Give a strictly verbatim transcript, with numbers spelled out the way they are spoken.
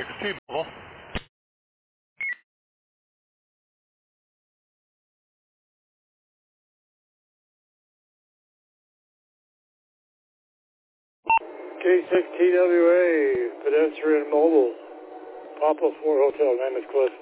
Phoenix T-Mobile. K six T W A, pedestrian mobile, Papa four Hotel, name is Cliff.